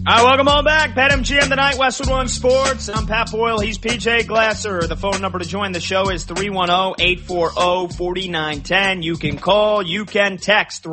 All right, welcome on back. BetMGM tonight, Westwood One Sports. I'm Pat Boyle. He's PJ Glasser. The phone number to join the show is 310-840-4910. You can call, you can text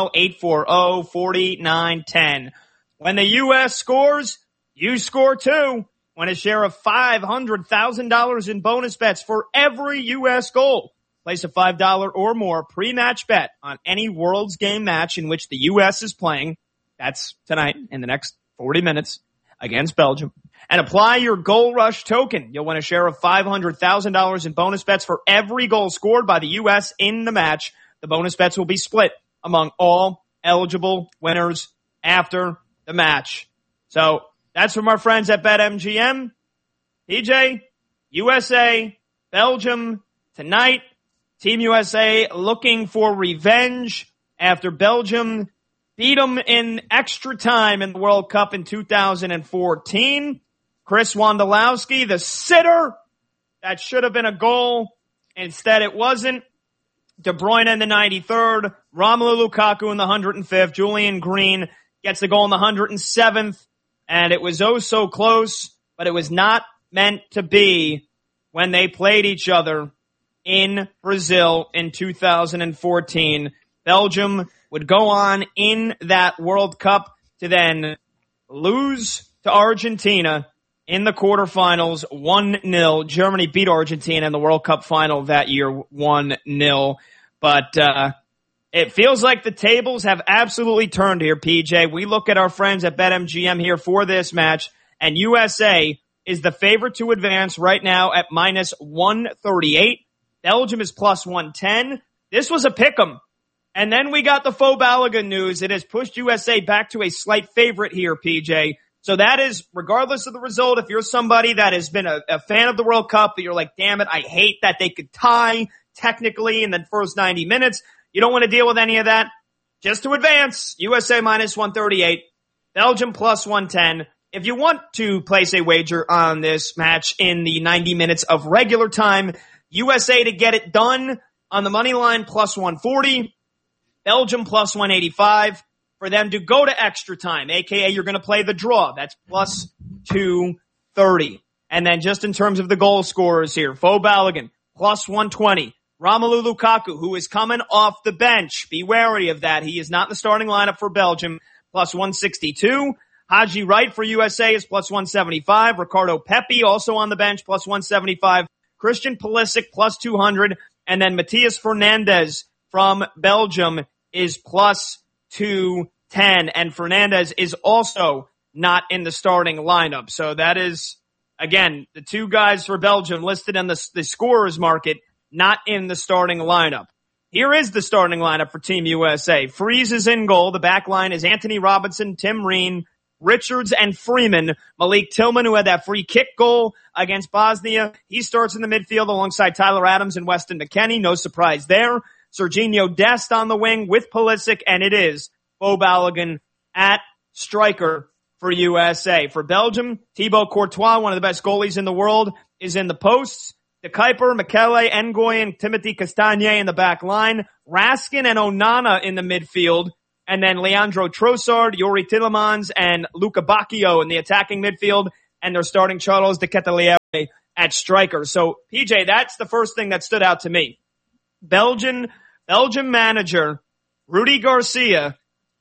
310-840-4910. When the U.S. scores, you score too. Win a share of $500,000 in bonus bets for every U.S. goal. Place a $5 or more pre-match bet on any World's Game match in which the U.S. is playing. That's tonight in the next 40 minutes against Belgium. And apply your Goal Rush token. You'll win a share of $500,000 in bonus bets for every goal scored by the U.S. in the match. The bonus bets will be split among all eligible winners after the match. So that's from our friends at BetMGM. PJ, USA, Belgium tonight. Team USA looking for revenge after Belgium beat them in extra time in the World Cup in 2014. Chris Wondolowski, the sitter. That should have been a goal. Instead, it wasn't. De Bruyne in the 93rd. Romelu Lukaku in the 105th. Julian Green gets the goal in the 107th. And it was oh so close, but it was not meant to be when they played each other in Brazil in 2014. Belgium would go on in that World Cup to then lose to Argentina in the quarterfinals 1-0. Germany beat Argentina in the World Cup final that year 1-0. But it feels like the tables have absolutely turned here, PJ. We look at our friends at BetMGM here for this match, and USA is the favorite to advance right now at minus 138. Belgium is plus 110. This was a pick'em. And then we got the faux Balogun news. It has pushed USA back to a slight favorite here, PJ. So that is, regardless of the result, if you're somebody that has been a fan of the World Cup, but you're like, damn it, I hate that they could tie technically in the first 90 minutes. You don't want to deal with any of that. Just to advance, USA minus 138, Belgium plus 110. If you want to place a wager on this match in the 90 minutes of regular time, USA to get it done on the money line plus 140. Belgium plus 185 for them to go to extra time, aka you're going to play the draw. That's plus 230. And then just in terms of the goal scorers here, faux Balogun plus 120. Romelu Lukaku, who is coming off the bench. Be wary of that. He is not in the starting lineup for Belgium, plus 162. Haji Wright for USA is plus 175. Ricardo Pepi also on the bench, plus 175. Christian Pulisic plus 200. And then Matthias Fernandes from Belgium is plus 210, and Fernandez is also not in the starting lineup. So that is, again, the two guys for Belgium listed in the scorers market, not in the starting lineup. Here is the starting lineup for Team USA. Freeze is in goal. The back line is Anthony Robinson, Tim Ream, Richards, and Freeman. Malik Tillman, who had that free kick goal against Bosnia, he starts in the midfield alongside Tyler Adams and Weston McKennie. No surprise there. Serginho Dest on the wing with Pulisic, and it is faux Balogun at striker for USA. For Belgium, Thibaut Courtois, one of the best goalies in the world, is in the posts. De Kuyper, Mekele, Ngoy, and Timothy Castagne in the back line. Raskin and Onana in the midfield. And then Leandro Trossard, Yuri Tillemans, and Luca Bacchio in the attacking midfield. And they're starting Charles de Ketelaere at striker. So, PJ, that's the first thing that stood out to me. Belgium manager Rudy Garcia,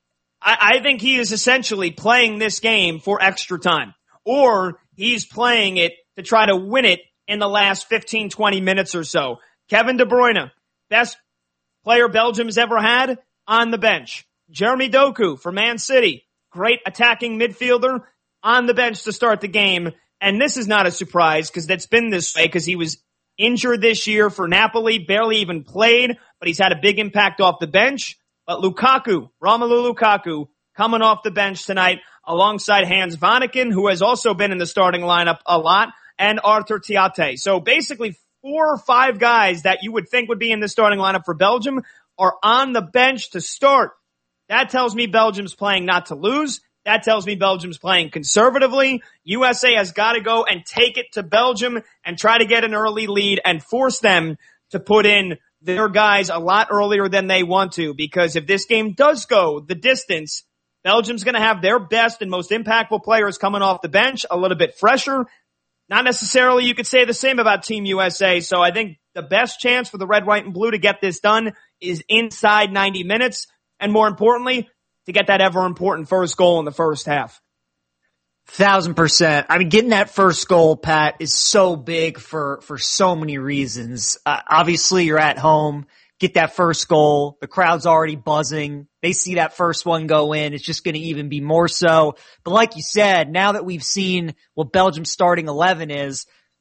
I think he is essentially playing this game for extra time, or he's playing it to try to win it in the last 15, 20 minutes or so. Kevin De Bruyne, best player Belgium's ever had, on the bench. Jeremy Doku for Man City, great attacking midfielder, on the bench to start the game. And this is not a surprise because that's been this way because he was injured this year for Napoli, barely even played, but he's had a big impact off the bench. But Lukaku, Romelu Lukaku, coming off the bench tonight alongside Hans Vanaken, who has also been in the starting lineup a lot, and Arthur Théâtre. So basically 4 or 5 guys that you would think would be in the starting lineup for Belgium are on the bench to start. That tells me Belgium's playing not to lose. That tells me Belgium's playing conservatively. USA has got to go and take it to Belgium and try to get an early lead and force them to put in their guys a lot earlier than they want to. Because if this game does go the distance, Belgium's going to have their best and most impactful players coming off the bench, a little bit fresher. Not necessarily you could say the same about Team USA. So I think the best chance for the red, white, and blue to get this done is inside 90 minutes. And more importantly, to get that ever important first goal in the first half. 1,000%. I mean, getting that first goal, Pat, is so big for so many reasons. Obviously you're at home, get that first goal. The crowd's already buzzing. They see that first one go in. It's just going to even be more so. But like you said, now that we've seen what Belgium's starting 11 is,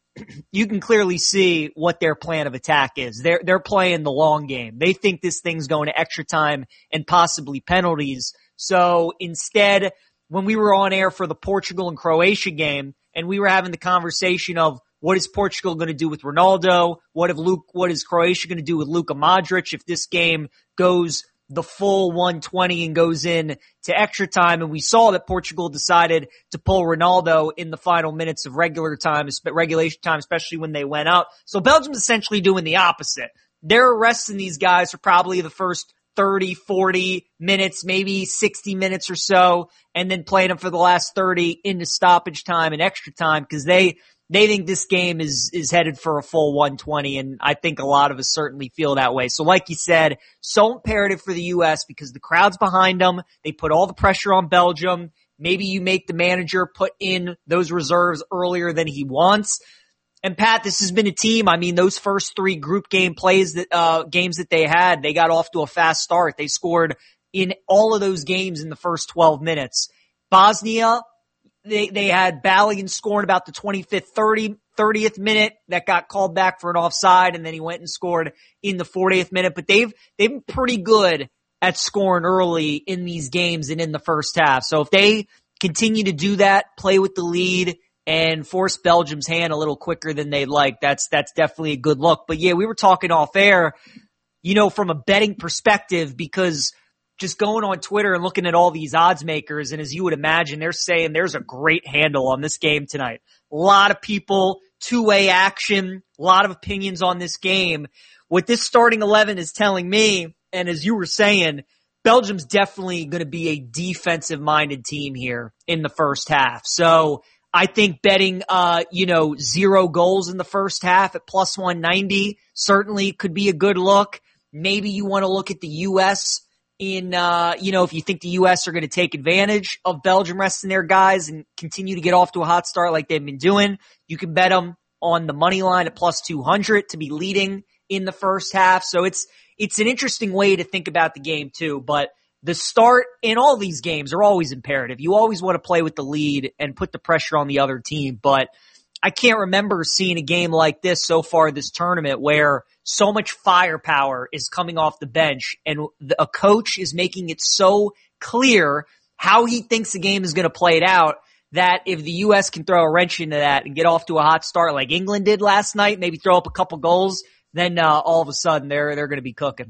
you can clearly see what their plan of attack is. They're playing the long game. They think this thing's going to extra time and possibly penalties. So instead, when we were on air for the Portugal and Croatia game, and we were having the conversation of what is Portugal going to do with Ronaldo? What is Croatia going to do with Luka Modric if this game goes the full 120 and goes in to extra time? And we saw that Portugal decided to pull Ronaldo in the final minutes of regulation time, especially when they went out. So Belgium's essentially doing the opposite. They're resting these guys for probably the first 30, 40 minutes, maybe 60 minutes or so, and then playing them for the last 30 into stoppage time and extra time because they think this game is headed for a full 120, and I think a lot of us certainly feel that way. So like you said, so imperative for the U.S. because the crowd's behind them. They put all the pressure on Belgium. Maybe you make the manager put in those reserves earlier than he wants. And Pat, this has been a team. I mean, those first three group game games that they had, they got off to a fast start. They scored in all of those games in the first 12 minutes. Bosnia, they had Balogun scoring about the 25th, 30th minute that got called back for an offside, and then he went and scored in the 40th minute. But they've been pretty good at scoring early in these games and in the first half. So if they continue to do that, play with the lead, and force Belgium's hand a little quicker than they'd like, that's definitely a good look. But yeah, we were talking off air, from a betting perspective, because just going on Twitter and looking at all these odds makers, and as you would imagine, they're saying there's a great handle on this game tonight. A lot of people, two-way action, a lot of opinions on this game. What this starting 11 is telling me, and as you were saying, Belgium's definitely going to be a defensive-minded team here in the first half. So I think betting, 0 goals in the first half at plus 190 certainly could be a good look. Maybe you want to look at the U.S. if you think the U.S. are going to take advantage of Belgium resting their guys and continue to get off to a hot start like they've been doing, you can bet them on the money line at plus 200 to be leading in the first half. So it's an interesting way to think about the game too, but the start in all these games are always imperative. You always want to play with the lead and put the pressure on the other team. But I can't remember seeing a game like this so far this tournament where so much firepower is coming off the bench and a coach is making it so clear how he thinks the game is going to play it out that if the U.S. can throw a wrench into that and get off to a hot start like England did last night, maybe throw up a couple goals, then all of a sudden they're going to be cooking.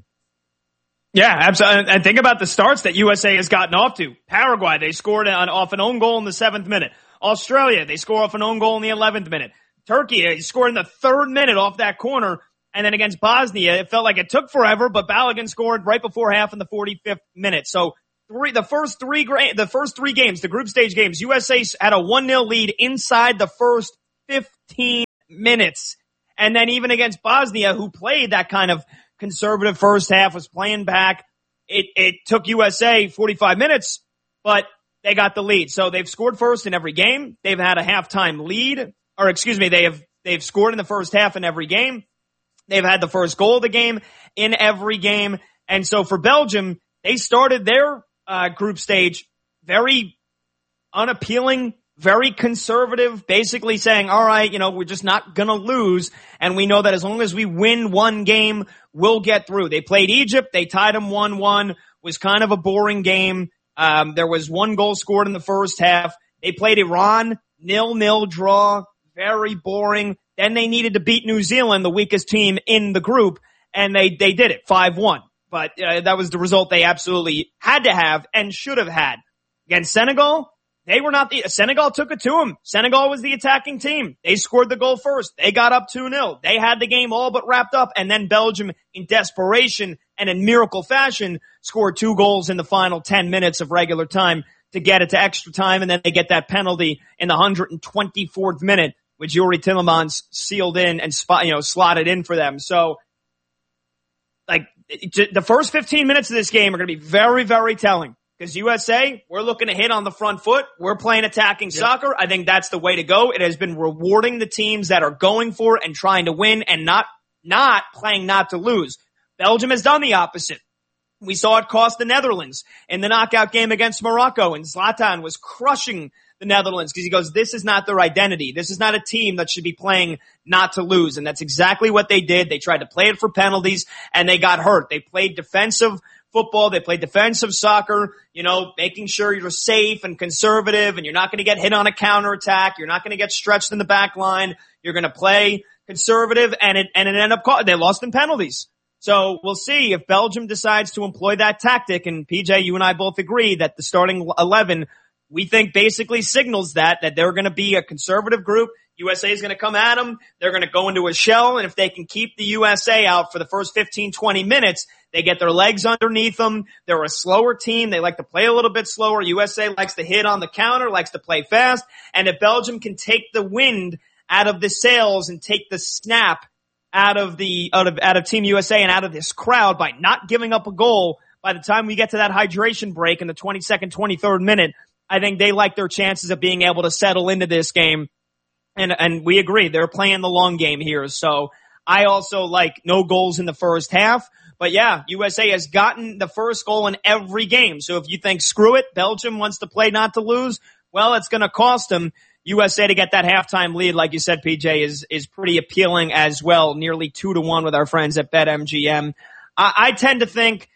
Yeah, absolutely. And think about the starts that USA has gotten off to. Paraguay, they scored off an own goal in the 7th minute. Australia, they score off an own goal in the 11th minute. Turkey, they scored in the 3rd minute off that corner. And then against Bosnia, it felt like it took forever, but Balogun scored right before half in the 45th minute. So the first three games, the group stage games, USA had a 1-0 lead inside the first 15 minutes. And then even against Bosnia, who played that kind of conservative first half, was playing back, it took USA 45 minutes, but they got the lead. So they've scored first in every game. They've had a halftime lead, they've scored in the first half in every game. They've had the first goal of the game in every game. And so for Belgium, they started their group stage very unappealing, very conservative, basically saying, all right, we're just not going to lose. And we know that as long as we win one game, we'll get through. They played Egypt. They tied them 1-1. Was kind of a boring game. There was 1 goal scored in the first half. They played Iran, 0-0 draw, very boring. Then they needed to beat New Zealand, the weakest team in the group, and they did it, 5-1. But that was the result they absolutely had to have and should have had. Against Senegal, they were not Senegal took it to them. Senegal was the attacking team. They scored the goal first. They got up 2-0. They had the game all but wrapped up, and then Belgium, in desperation and in miracle fashion, scored 2 goals in the final 10 minutes of regular time to get it to extra time, and then they get that penalty in the 124th minute, which Youri Tielemans sealed in and slotted in for them. So, like, the first 15 minutes of this game are going to be very, very telling. Because USA, we're looking to hit on the front foot. We're playing attacking soccer. I think that's the way to go. It has been rewarding the teams that are going for it and trying to win and not playing not to lose. Belgium has done the opposite. We saw it cost the Netherlands in the knockout game against Morocco, and Zlatan was crushing the Netherlands because he goes, this is not their identity. This is not a team that should be playing not to lose. And that's exactly what they did. They tried to play it for penalties, and they got hurt. They played defensive football. They played defensive soccer, making sure you're safe and conservative, and you're not going to get hit on a counterattack. You're not going to get stretched in the back line. You're going to play conservative, and it ended up they lost in penalties. So we'll see if Belgium decides to employ that tactic. And PJ, you and I both agree that the starting 11, we think basically signals that they're going to be a conservative group. USA is going to come at them. They're going to go into a shell. And if they can keep the USA out for the first 15, 20 minutes, they get their legs underneath them. They're a slower team. They like to play a little bit slower. USA likes to hit on the counter, likes to play fast. And if Belgium can take the wind out of the sails and take the snap out of Team USA and out of this crowd by not giving up a goal, by the time we get to that hydration break in the 22nd, 23rd minute, I think they like their chances of being able to settle into this game. And we agree, they're playing the long game here. So I also like no goals in the first half. But yeah, USA has gotten the first goal in every game. So if you think, screw it, Belgium wants to play not to lose, well, it's going to cost them. USA to get that halftime lead, like you said, PJ, is pretty appealing as well. Nearly 2-1 with our friends at BetMGM. I tend to think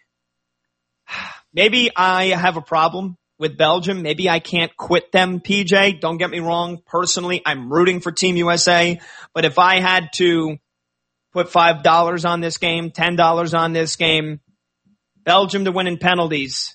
maybe I have a problem with Belgium. Maybe I can't quit them, PJ. Don't get me wrong. Personally, I'm rooting for Team USA. But if I had to put $5 on this game, $10 on this game, Belgium to win in penalties.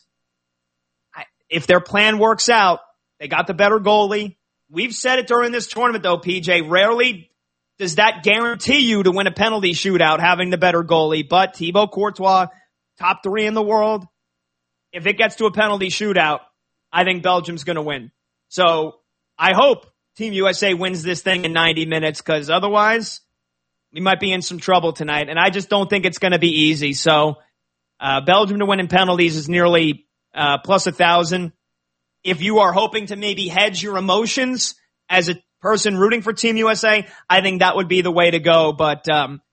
If their plan works out, they got the better goalie. We've said it during this tournament, though, PJ. Rarely does that guarantee you to win a penalty shootout, having the better goalie. But Thibaut Courtois, top 3 in the world. If it gets to a penalty shootout, I think Belgium's going to win. So I hope Team USA wins this thing in 90 minutes, because otherwise we might be in some trouble tonight. And I just don't think it's going to be easy. So Belgium to win in penalties is nearly plus 1,000. If you are hoping to maybe hedge your emotions as a person rooting for Team USA, I think that would be the way to go. But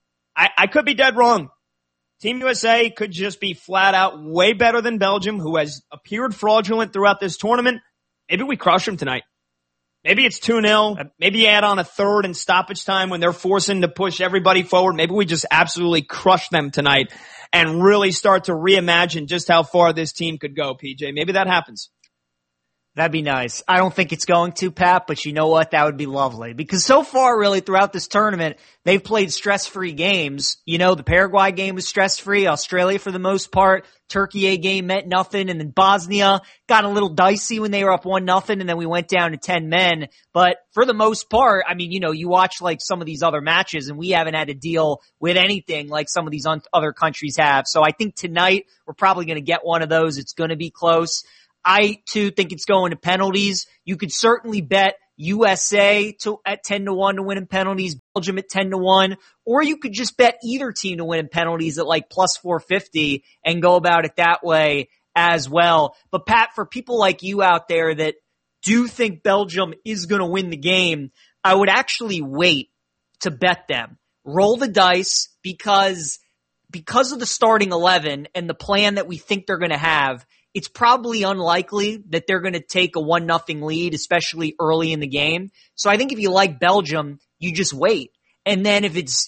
I could be dead wrong. Team USA could just be flat out way better than Belgium, who has appeared fraudulent throughout this tournament. Maybe we crush them tonight. Maybe it's 2-0. Maybe you add on a third in stoppage time when they're forcing to push everybody forward. Maybe we just absolutely crush them tonight and really start to reimagine just how far this team could go, PJ. Maybe that happens. That'd be nice. I don't think it's going to, Pat, but you know what? That would be lovely. Because so far, really, throughout this tournament, they've played stress-free games. The Paraguay game was stress-free. Australia, for the most part. Turkey A game meant nothing. And then Bosnia got a little dicey when they were up 1-0, and then we went down to 10 men. But for the most part, I mean, you watch like some of these other matches, and we haven't had to deal with anything like some of these other countries have. So I think tonight, we're probably going to get one of those. It's going to be close. I, too, think it's going to penalties. You could certainly bet USA at 10-1 to win in penalties, Belgium at 10-1, or you could just bet either team to win in penalties at like plus 450 and go about it that way as well. But Pat, for people like you out there that do think Belgium is going to win the game, I would actually wait to bet them. Roll the dice because of the starting 11 and the plan that we think they're going to have. It's probably unlikely that they're going to take a 1-0 lead, especially early in the game. So I think if you like Belgium, you just wait. And then if it's,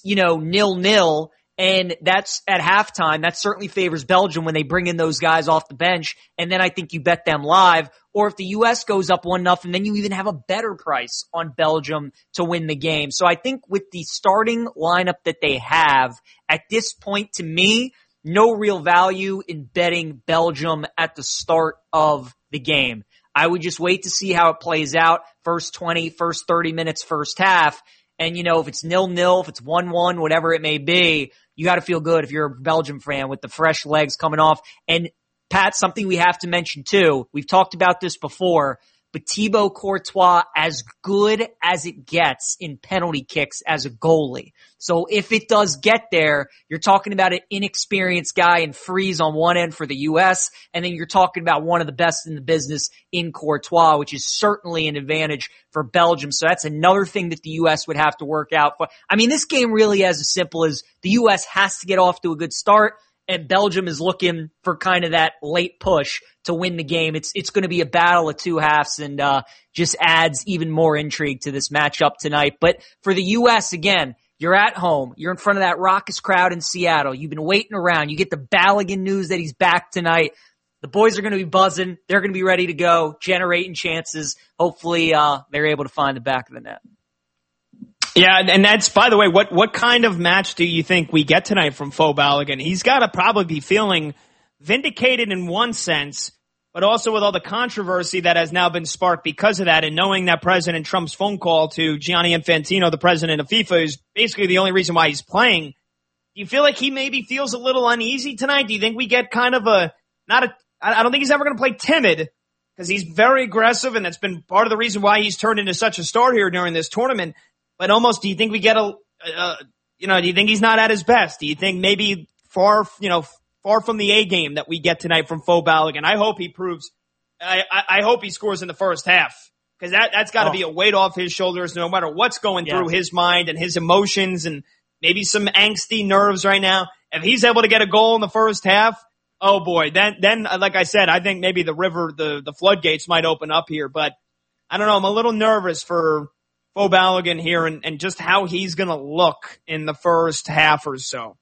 0-0 and that's at halftime, that certainly favors Belgium when they bring in those guys off the bench. And then I think you bet them live. Or if the U.S. goes up 1-0, then you even have a better price on Belgium to win the game. So I think with the starting lineup that they have at this point, to me, no real value in betting Belgium at the start of the game. I would just wait to see how it plays out. First 20, first 30 minutes, first half. And, if it's 0-0, if it's 1-1, whatever it may be, you got to feel good if you're a Belgium fan with the fresh legs coming off. And Pat, something we have to mention too, we've talked about this before, but Thibaut Courtois, as good as it gets in penalty kicks as a goalie. So if it does get there, you're talking about an inexperienced guy in Freeze on one end for the U.S., and then you're talking about one of the best in the business in Courtois, which is certainly an advantage for Belgium. So that's another thing that the U.S. would have to work out. But this game really is as simple as the U.S. has to get off to a good start, and Belgium is looking for kind of that late push to win the game. It's going to be a battle of two halves, and just adds even more intrigue to this matchup tonight. But for the U.S., again, you're at home. You're in front of that raucous crowd in Seattle. You've been waiting around. You get the Balogun news that he's back tonight. The boys are going to be buzzing. They're going to be ready to go, generating chances. Hopefully, they're able to find the back of the net. Yeah, and that's, by the way, what kind of match do you think we get tonight from Fo Balogun? He's got to probably be feeling vindicated in one sense, but also with all the controversy that has now been sparked because of that, and knowing that President Trump's phone call to Gianni Infantino, the president of FIFA, is basically the only reason why he's playing. Do you feel like he maybe feels a little uneasy tonight? Do you think we get kind of I don't think he's ever going to play timid, because he's very aggressive, and that's been part of the reason why he's turned into such a star here during this tournament. But almost, do you think we get do you think he's not at his best? Do you think maybe far from the A game that we get tonight from Fo Balogun? I hope he proves, I hope he scores in the first half, because that's got to be a weight off his shoulders, no matter what's going through his mind and his emotions and maybe some angsty nerves right now. If he's able to get a goal in the first half, oh boy, then like I said, I think maybe the floodgates might open up here. But I don't know, I'm a little nervous for Fo Balogun here and just how he's going to look in the first half or so.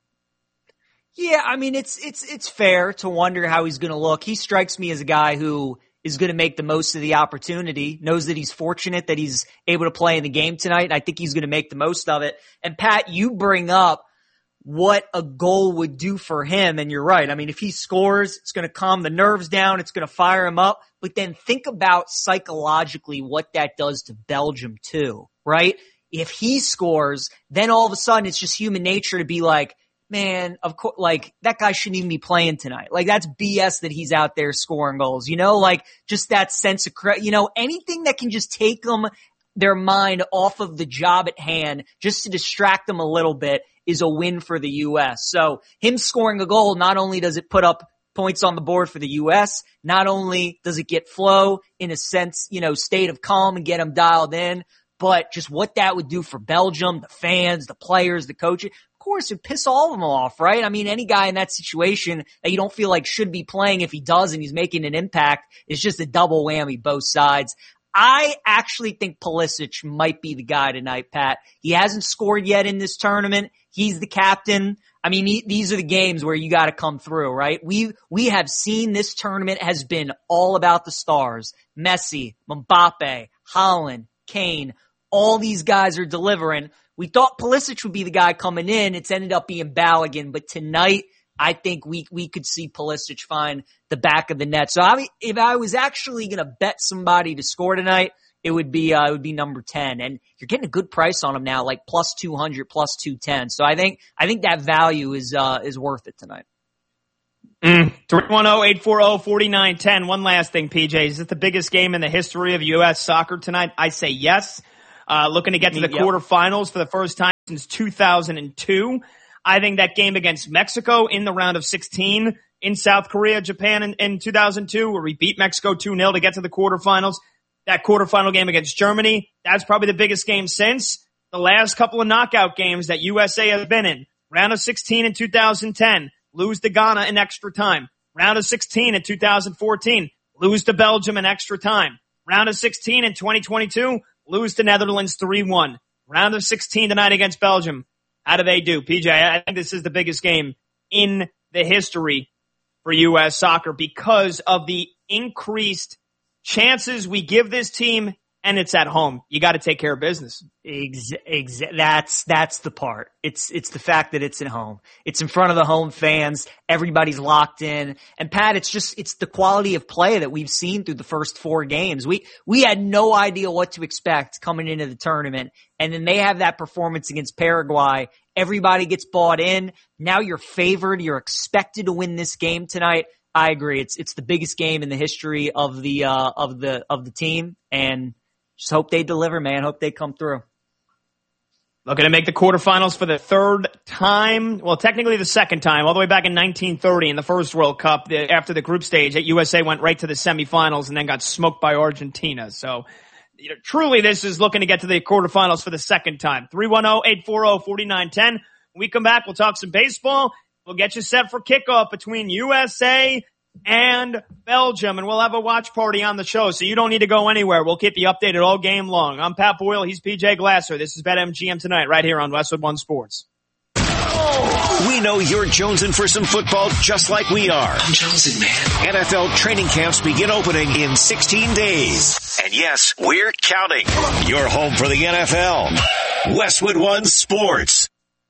Yeah, it's fair to wonder how he's going to look. He strikes me as a guy who is going to make the most of the opportunity, knows that he's fortunate that he's able to play in the game tonight, and I think he's going to make the most of it. And Pat, you bring up what a goal would do for him, and you're right. If he scores, it's going to calm the nerves down, it's going to fire him up, but then think about psychologically what that does to Belgium too, right? If he scores, then all of a sudden it's just human nature to be like, man, of course, that guy shouldn't even be playing tonight. That's BS that he's out there scoring goals, just that sense of, anything that can just take them, their mind off of the job at hand, just to distract them a little bit, is a win for the U.S. So him scoring a goal, not only does it put up points on the board for the U.S., not only does it get Flo in a sense, state of calm and get him dialed in, but just what that would do for Belgium, the fans, the players, the coaches. Of course, it'd piss all of them off, right? Any guy in that situation that you don't feel like should be playing, if he does and he's making an impact, is just a double whammy both sides. I actually think Pulisic might be the guy tonight, Pat. He hasn't scored yet in this tournament. He's the captain. These are the games where you got to come through, right? We have seen this tournament has been all about the stars. Messi, Mbappe, Haaland, Kane, all these guys are delivering. We thought Pulisic would be the guy coming in. It's ended up being Balogun, but tonight I think we could see Pulisic find the back of the net. So if I was actually going to bet somebody to score tonight, it would be number 10. And you're getting a good price on him now, like plus 200, plus 210. So I think that value is worth it tonight. 310-840-4910. One last thing, PJ. Is it the biggest game in the history of U.S. soccer tonight? I say yes. Looking to get to the quarterfinals for the first time since 2002. I think that game against Mexico in the round of 16 in South Korea, Japan in 2002, where we beat Mexico 2-0 to get to the quarterfinals. That quarterfinal game against Germany, that's probably the biggest game since the last couple of knockout games that USA has been in. Round of 16 in 2010, lose to Ghana in extra time. Round of 16 in 2014, lose to Belgium in extra time. Round of 16 in 2022, lose to Netherlands 3-1. Round of 16 tonight against Belgium. How do they do? PJ, I think this is the biggest game in the history for U.S. soccer because of the increased chances we give this team and it's at home. You got to take care of business. That's the part. It's the fact that it's at home. It's in front of the home fans. Everybody's locked in. And Pat, it's the quality of play that we've seen through the first 4 games. We had no idea what to expect coming into the tournament. And then they have that performance against Paraguay. Everybody gets bought in. Now you're favored. You're expected to win this game tonight. I agree. It's the biggest game in the history of the team, and just hope they deliver, man. Hope they come through. Looking to make the quarterfinals for the 3rd time. Well, technically the 2nd time, all the way back in 1930 in the first World Cup. After the group stage, USA went right to the semifinals and then got smoked by Argentina. So, truly this is looking to get to the quarterfinals for the 2nd time. 310-840-4910. When we come back, we'll talk some baseball. We'll get you set for kickoff between USA and Belgium, and we'll have a watch party on the show, so you don't need to go anywhere. We'll keep you updated all game long. I'm Pat Boyle. He's PJ Glasser. This is BetMGM Tonight right here on Westwood One Sports. We know you're jonesing for some football just like we are. I'm jonesing, man. NFL training camps begin opening in 16 days. And yes, we're counting. You're home for the NFL. Westwood One Sports.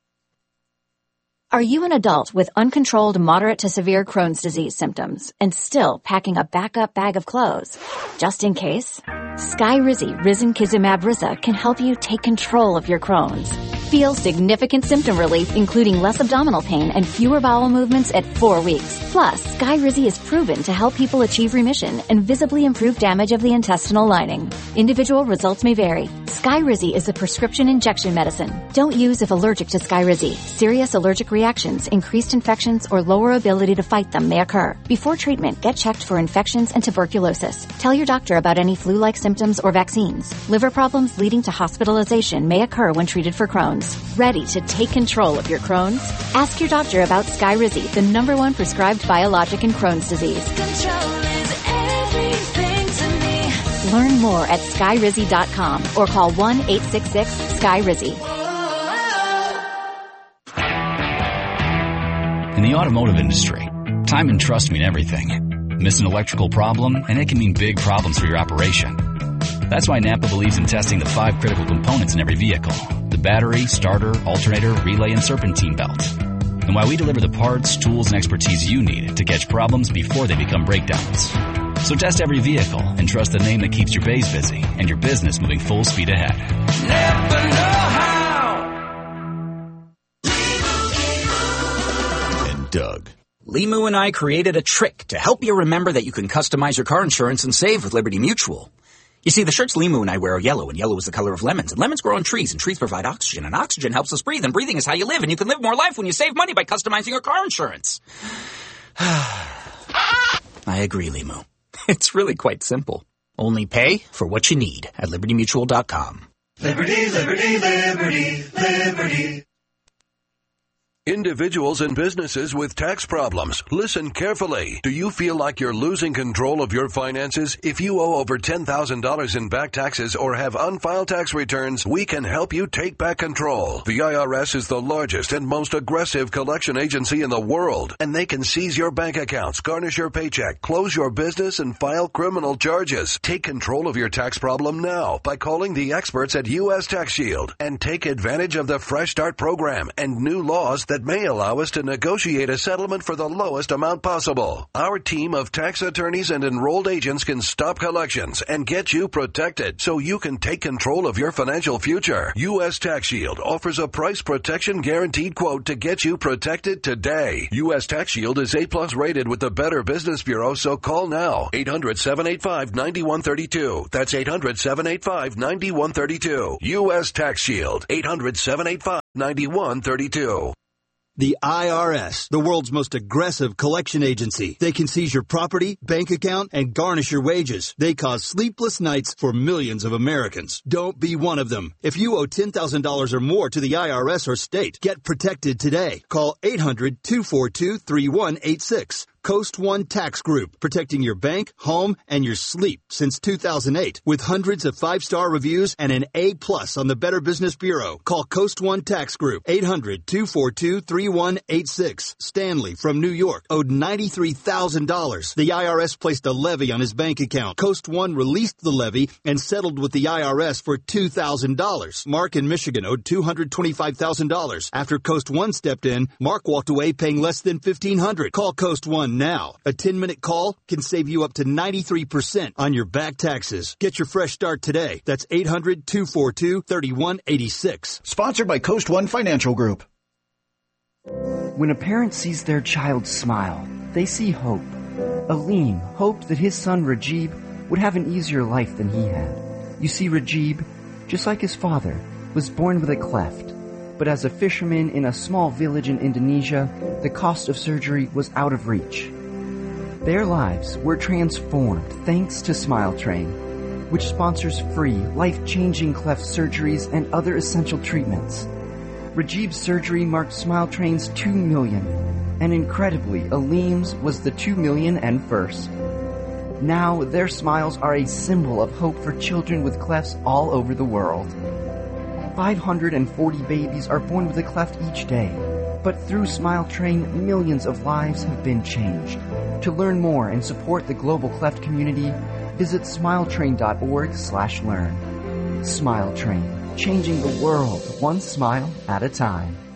Are you an adult with uncontrolled moderate to severe Crohn's disease symptoms and still packing a backup bag of clothes? Just in case? Skyrizi Risankizumab Risa can help you take control of your Crohn's. Feel significant symptom relief, including less abdominal pain and fewer bowel movements at 4 weeks. Plus, Skyrizi is proven to help people achieve remission and visibly improve damage of the intestinal lining. Individual results may vary. Skyrizi is a prescription injection medicine. Don't use if allergic to Skyrizi. Serious allergic reactions, increased infections, or lower ability to fight them may occur. Before treatment, get checked for infections and tuberculosis. Tell your doctor about any flu-like symptoms or vaccines. Liver problems leading to hospitalization may occur when treated for Crohn's. Ready to take control of your Crohn's? Ask your doctor about Skyrizi, the #1 prescribed biologic in Crohn's disease. Control is everything to me. Learn more at Skyrizi.com or call 1-866-SKYRIZI. In the automotive industry, time and trust mean everything. Miss an electrical problem, and it can mean big problems for your operation. That's why Napa believes in testing the 5 critical components in every vehicle: the battery, starter, alternator, relay, and serpentine belt. And why we deliver the parts, tools, and expertise you need to catch problems before they become breakdowns. So test every vehicle and trust the name that keeps your bays busy and your business moving full speed ahead. Never know how. And Doug. Limu and I created a trick to help you remember that you can customize your car insurance and save with Liberty Mutual. You see, the shirts Limu and I wear are yellow, and yellow is the color of lemons. And lemons grow on trees, and trees provide oxygen, and oxygen helps us breathe, and breathing is how you live, and you can live more life when you save money by customizing your car insurance. I agree, Limu. It's really quite simple. Only pay for what you need at LibertyMutual.com. Liberty, liberty, liberty, liberty. Individuals and businesses with tax problems, listen carefully. Do you feel like you're losing control of your finances? If you owe over $10,000 in back taxes or have unfiled tax returns, we can help you take back control. The IRS is the largest and most aggressive collection agency in the world, and they can seize your bank accounts, garnish your paycheck, close your business, and file criminal charges. Take control of your tax problem now by calling the experts at U.S. Tax Shield and take advantage of the Fresh Start program and new laws that may allow us to negotiate a settlement for the lowest amount possible. Our team of tax attorneys and enrolled agents can stop collections and get you protected so you can take control of your financial future. U.S. Tax Shield offers a price protection guaranteed quote to get you protected today. U.S. Tax Shield is A+ rated with the Better Business Bureau, so call now. 800-785-9132. That's 800-785-9132. U.S. Tax Shield. 800-785-9132. The IRS, the world's most aggressive collection agency. They can seize your property, bank account, and garnish your wages. They cause sleepless nights for millions of Americans. Don't be one of them. If you owe $10,000 or more to the IRS or state, get protected today. Call 800-242-3186. Coast One Tax Group, protecting your bank, home, and your sleep since 2008 with hundreds of 5-star reviews and an A+ on the Better Business Bureau. Call Coast One Tax Group, 800-242-3186. Stanley from New York owed $93,000. The IRS placed a levy on his bank account. Coast One released the levy and settled with the IRS for $2,000. Mark in Michigan owed $225,000. After Coast One stepped in, Mark walked away paying less than $1,500. Call Coast One now. A 10-minute call can save you up to 93% on your back taxes. Get your fresh start today. That's 800-242-3186. Sponsored by Coast One Financial Group. When a parent sees their child smile, they see hope. Aleem hoped that his son Rajib would have an easier life than he had. You see, Rajib, just like his father, was born with a cleft. But as a fisherman in a small village in Indonesia, the cost of surgery was out of reach. Their lives were transformed thanks to Smile Train, which sponsors free, life-changing cleft surgeries and other essential treatments. Rajib's surgery marked Smile Train's 2 million, and incredibly, Aleem's was the 2 million and first. Now, their smiles are a symbol of hope for children with clefts all over the world. 540 babies are born with a cleft each day, but through Smile Train, millions of lives have been changed. To learn more and support the global cleft community, visit smiletrain.org/learn. Smile Train, changing the world one smile at a time.